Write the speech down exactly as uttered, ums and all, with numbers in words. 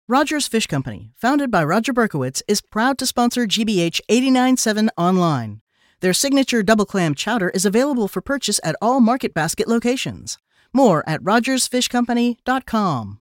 Rogers Fish Company, founded by Roger Berkowitz, is proud to sponsor G B H eighty-nine point seven Online. Their signature double clam chowder is available for purchase at all Market Basket locations. More at rogers fish company dot com.